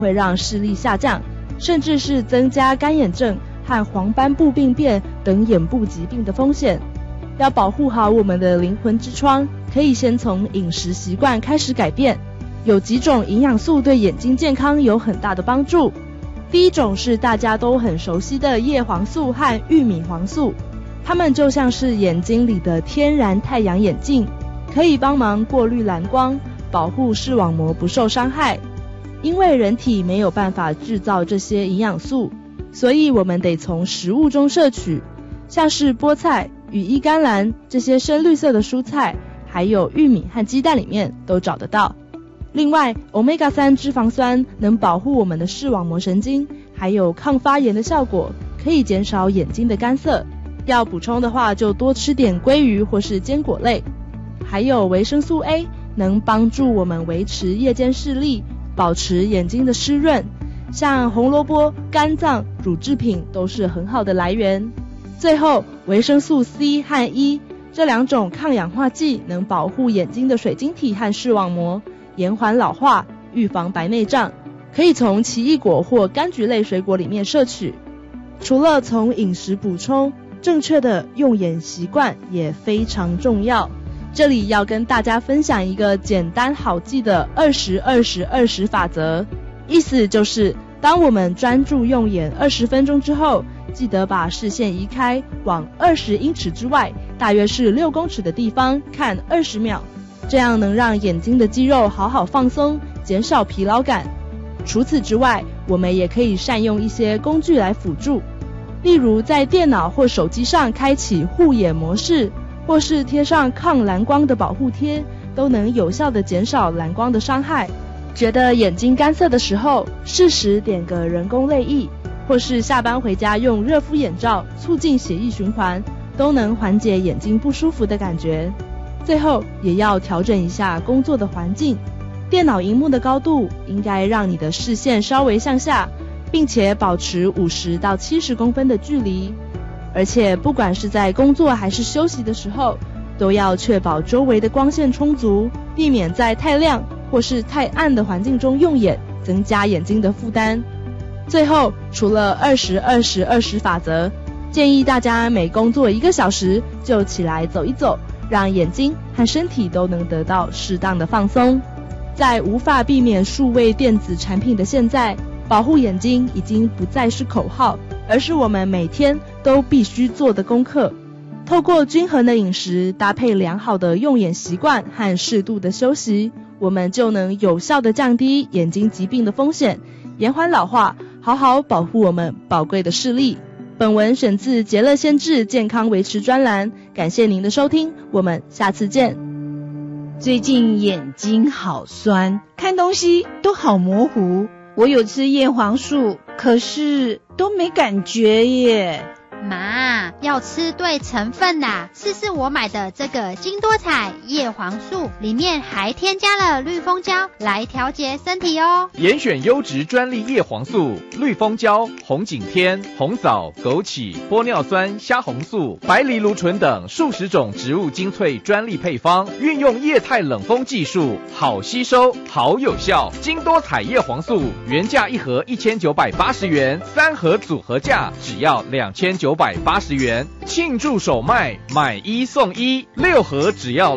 会让视力下降，甚至是增加干眼症和黄斑部病变等眼部疾病的风险。要保护好我们的灵魂之窗，可以先从饮食习惯开始改变。有几种营养素对眼睛健康有很大的帮助。第一种是大家都很熟悉的叶黄素和玉米黄素，它们就像是眼睛里的天然太阳眼镜，可以帮忙过滤蓝光，保护视网膜不受伤害。因为人体没有办法制造这些营养素，所以我们得从食物中摄取，像是菠菜、羽衣甘蓝这些深绿色的蔬菜，还有玉米和鸡蛋里面都找得到。另外 Omega-3 脂肪酸能保护我们的视网膜神经，还有抗发炎的效果，可以减少眼睛的干涩。要补充的话，就多吃点鲑鱼或是坚果类。还有维生素 A 能帮助我们维持夜间视力，保持眼睛的湿润。像红萝卜、肝脏、乳制品都是很好的来源。最后维生素 C 和 E 这两种抗氧化剂能保护眼睛的水晶体和视网膜，延缓老化，预防白内障，可以从奇异果或柑橘类水果里面摄取。除了从饮食补充，正确的用眼习惯也非常重要。这里要跟大家分享一个简单好记的20-20-20法则，意思就是当我们专注用眼20分钟之后，记得把视线移开，往20英尺之外，大约是6公尺的地方看20秒，这样能让眼睛的肌肉好好放松，减少疲劳感。除此之外，我们也可以善用一些工具来辅助，例如在电脑或手机上开启护眼模式，或是贴上抗蓝光的保护贴，都能有效地减少蓝光的伤害。觉得眼睛干涩的时候，适时点个人工泪液，或是下班回家用热敷眼罩，促进血液循环，都能缓解眼睛不舒服的感觉。最后也要调整一下工作的环境，电脑萤幕的高度应该让你的视线稍微向下，并且保持50到70公分的距离。而且不管是在工作还是休息的时候，都要确保周围的光线充足，避免在太亮或是太暗的环境中用眼，增加眼睛的负担。最后，除了20-20-20法则，建议大家每工作1个小时就起来走一走，让眼睛和身体都能得到适当的放松。在无法避免数位电子产品的现在，保护眼睛已经不再是口号，而是我们每天都必须做的功课。透过均衡的饮食，搭配良好的用眼习惯和适度的休息，我们就能有效地降低眼睛疾病的风险，延缓老化，好好保护我们宝贵的视力。本文选自杰乐先智健康维持专栏，感谢您的收听，我们下次见。 最近眼睛好酸，看东西都好模糊，我有吃叶黄素，可是都没感觉耶。 妈，要吃对成分啦，试试我买的这个金多彩叶黄素，里面还添加了绿蜂胶来调节身体哦。 严选优质专利叶黄素、绿蜂胶、红景天、红枣、枸杞、玻尿酸、虾红素、白藜芦醇等数十种植物精粹专利配方，运用液态冷封技术，好吸收，好有效。金多彩叶黄素原价1盒1980元，3盒组合价只要2980元，庆祝首卖买1送1，6盒只要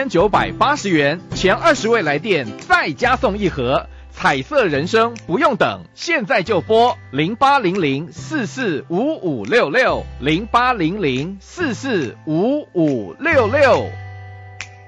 2980元，前20位来电再加送1盒。彩色人生不用等，现在就拨0800445566 0800445566。